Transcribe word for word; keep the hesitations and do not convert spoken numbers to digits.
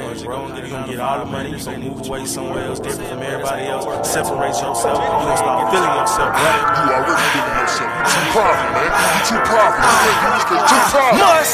knowledge, bro. You're gonna get all the money, you're gonna move away somewhere else different from everybody else, separate yourself, you're gonna start feeling yourself, right? You already feeling yourself. You too profit, man. You too profit. You too profit.